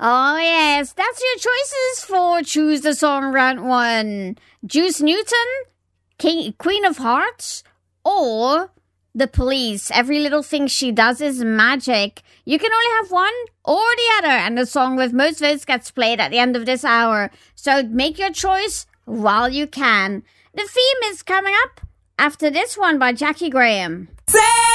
Oh, yes, that's your choices for Choose the Song Round 1. Juice Newton, Queen of Hearts, or The Police. Every little thing she does is magic. You can only have one or the other, and the song with most votes gets played at the end of this hour. So make your choice while you can. The theme is coming up after this one by Jackie Graham.